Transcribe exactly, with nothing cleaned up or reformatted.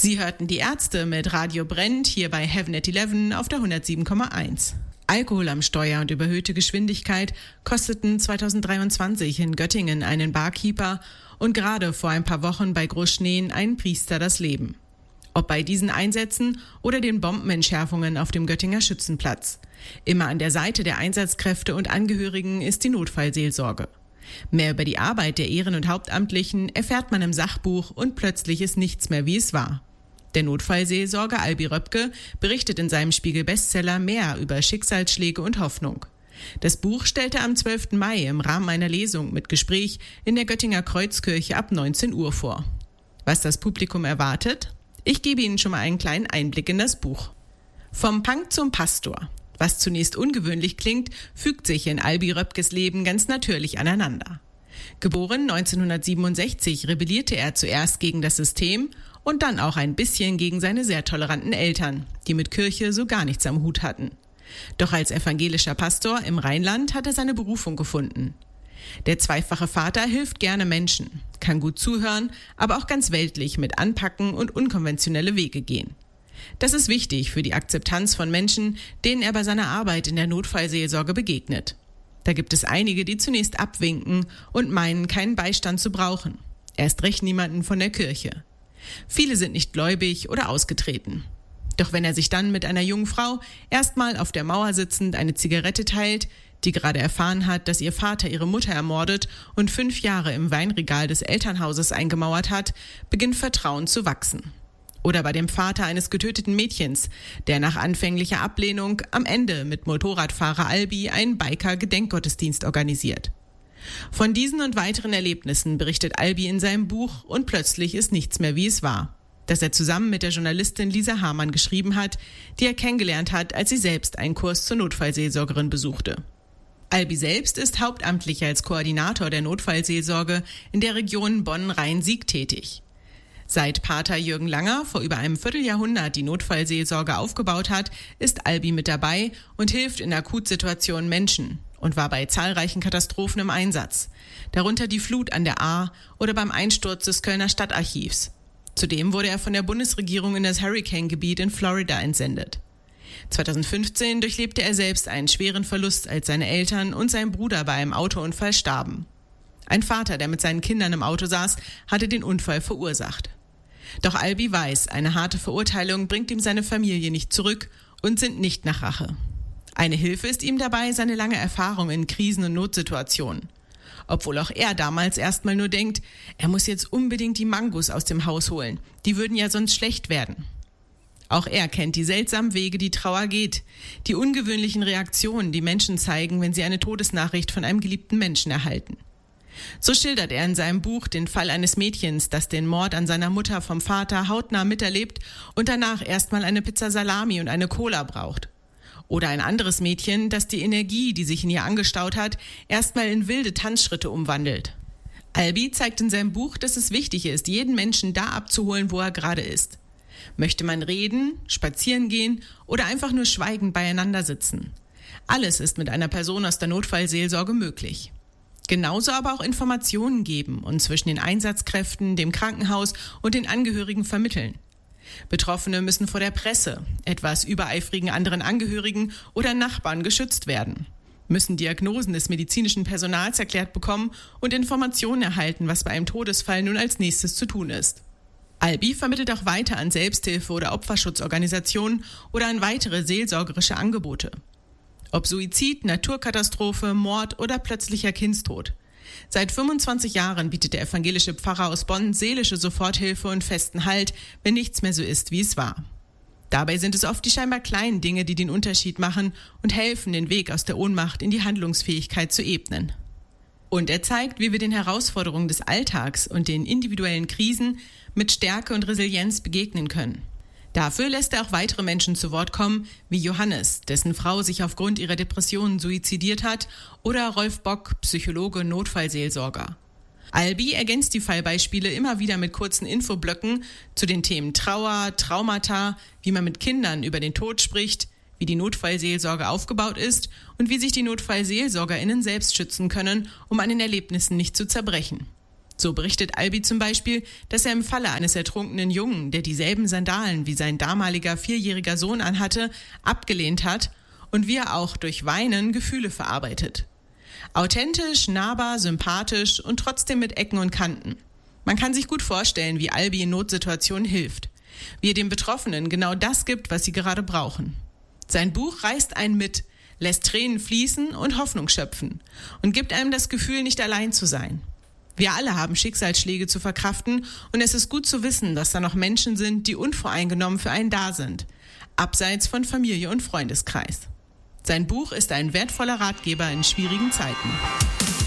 Sie hörten die Ärzte mit Radio Brennt hier bei Heaven at elf auf der hundertsieben Komma eins. Alkohol am Steuer und überhöhte Geschwindigkeit kosteten zweitausenddreiundzwanzig in Göttingen einen Barkeeper und gerade vor ein paar Wochen bei Großschneen einen Priester das Leben. Ob bei diesen Einsätzen oder den Bombenentschärfungen auf dem Göttinger Schützenplatz. Immer an der Seite der Einsatzkräfte und Angehörigen ist die Notfallseelsorge. Mehr über die Arbeit der Ehren- und Hauptamtlichen erfährt man im Sachbuch und plötzlich ist nichts mehr, wie es war. Der Notfallseelsorger Albi Röpke berichtet in seinem Spiegel-Bestseller mehr über Schicksalsschläge und Hoffnung. Das Buch stellte am zwölften Mai im Rahmen einer Lesung mit Gespräch in der Göttinger Kreuzkirche ab neunzehn Uhr vor. Was das Publikum erwartet? Ich gebe Ihnen schon mal einen kleinen Einblick in das Buch. Vom Punk zum Pastor. Was zunächst ungewöhnlich klingt, fügt sich in Albi Röpkes Leben ganz natürlich aneinander. Geboren neunzehnhundertsiebenundsechzig rebellierte er zuerst gegen das System und dann auch ein bisschen gegen seine sehr toleranten Eltern, die mit Kirche so gar nichts am Hut hatten. Doch als evangelischer Pastor im Rheinland hat er seine Berufung gefunden. Der zweifache Vater hilft gerne Menschen, kann gut zuhören, aber auch ganz weltlich mit anpacken und unkonventionelle Wege gehen. Das ist wichtig für die Akzeptanz von Menschen, denen er bei seiner Arbeit in der Notfallseelsorge begegnet. Da gibt es einige, die zunächst abwinken und meinen, keinen Beistand zu brauchen. Erst recht niemanden von der Kirche. Viele sind nicht gläubig oder ausgetreten. Doch wenn er sich dann mit einer jungen Frau erstmal auf der Mauer sitzend eine Zigarette teilt, die gerade erfahren hat, dass ihr Vater ihre Mutter ermordet und fünf Jahre im Weinregal des Elternhauses eingemauert hat, beginnt Vertrauen zu wachsen. Oder bei dem Vater eines getöteten Mädchens, der nach anfänglicher Ablehnung am Ende mit Motorradfahrer Albi einen Biker-Gedenkgottesdienst organisiert. Von diesen und weiteren Erlebnissen berichtet Albi in seinem Buch und plötzlich ist nichts mehr, wie es war. Das er zusammen mit der Journalistin Lisa Hamann geschrieben hat, die er kennengelernt hat, als sie selbst einen Kurs zur Notfallseelsorgerin besuchte. Albi selbst ist hauptamtlich als Koordinator der Notfallseelsorge in der Region Bonn-Rhein-Sieg tätig. Seit Pater Jürgen Langer vor über einem Vierteljahrhundert die Notfallseelsorge aufgebaut hat, ist Albi mit dabei und hilft in Akutsituationen Menschen und war bei zahlreichen Katastrophen im Einsatz, darunter die Flut an der Ahr oder beim Einsturz des Kölner Stadtarchivs. Zudem wurde er von der Bundesregierung in das Hurricane-Gebiet in Florida entsendet. zweitausendfünfzehn durchlebte er selbst einen schweren Verlust, als seine Eltern und sein Bruder bei einem Autounfall starben. Ein Vater, der mit seinen Kindern im Auto saß, hatte den Unfall verursacht. Doch Albi weiß, eine harte Verurteilung bringt ihm seine Familie nicht zurück und sind nicht nach Rache. Eine Hilfe ist ihm dabei seine lange Erfahrung in Krisen- und Notsituationen. Obwohl auch er damals erstmal nur denkt, er muss jetzt unbedingt die Mangos aus dem Haus holen, die würden ja sonst schlecht werden. Auch er kennt die seltsamen Wege, die Trauer geht, die ungewöhnlichen Reaktionen, die Menschen zeigen, wenn sie eine Todesnachricht von einem geliebten Menschen erhalten. So schildert er in seinem Buch den Fall eines Mädchens, das den Mord an seiner Mutter vom Vater hautnah miterlebt und danach erstmal eine Pizza Salami und eine Cola braucht. Oder ein anderes Mädchen, das die Energie, die sich in ihr angestaut hat, erstmal in wilde Tanzschritte umwandelt. Albi zeigt in seinem Buch, dass es wichtig ist, jeden Menschen da abzuholen, wo er gerade ist. Möchte man reden, spazieren gehen oder einfach nur schweigend beieinander sitzen. Alles ist mit einer Person aus der Notfallseelsorge möglich. Genauso aber auch Informationen geben und zwischen den Einsatzkräften, dem Krankenhaus und den Angehörigen vermitteln. Betroffene müssen vor der Presse, etwas übereifrigen anderen Angehörigen oder Nachbarn geschützt werden, müssen Diagnosen des medizinischen Personals erklärt bekommen und Informationen erhalten, was bei einem Todesfall nun als nächstes zu tun ist. Albi vermittelt auch weiter an Selbsthilfe- oder Opferschutzorganisationen oder an weitere seelsorgerische Angebote. Ob Suizid, Naturkatastrophe, Mord oder plötzlicher Kindstod. Seit fünfundzwanzig Jahren bietet der evangelische Pfarrer aus Bonn seelische Soforthilfe und festen Halt, wenn nichts mehr so ist, wie es war. Dabei sind es oft die scheinbar kleinen Dinge, die den Unterschied machen und helfen, den Weg aus der Ohnmacht in die Handlungsfähigkeit zu ebnen. Und er zeigt, wie wir den Herausforderungen des Alltags und den individuellen Krisen mit Stärke und Resilienz begegnen können. Dafür lässt er auch weitere Menschen zu Wort kommen, wie Johannes, dessen Frau sich aufgrund ihrer Depressionen suizidiert hat, oder Rolf Bock, Psychologe und Notfallseelsorger. Albi ergänzt die Fallbeispiele immer wieder mit kurzen Infoblöcken zu den Themen Trauer, Traumata, wie man mit Kindern über den Tod spricht, wie die Notfallseelsorge aufgebaut ist und wie sich die NotfallseelsorgerInnen selbst schützen können, um an den Erlebnissen nicht zu zerbrechen. So berichtet Albi zum Beispiel, dass er im Falle eines ertrunkenen Jungen, der dieselben Sandalen wie sein damaliger vierjähriger Sohn anhatte, abgelehnt hat und wie er auch durch Weinen Gefühle verarbeitet. Authentisch, nahbar, sympathisch und trotzdem mit Ecken und Kanten. Man kann sich gut vorstellen, wie Albi in Notsituationen hilft, wie er den Betroffenen genau das gibt, was sie gerade brauchen. Sein Buch reißt einen mit, lässt Tränen fließen und Hoffnung schöpfen und gibt einem das Gefühl, nicht allein zu sein. Wir alle haben Schicksalsschläge zu verkraften und es ist gut zu wissen, dass da noch Menschen sind, die unvoreingenommen für einen da sind, abseits von Familie und Freundeskreis. Sein Buch ist ein wertvoller Ratgeber in schwierigen Zeiten.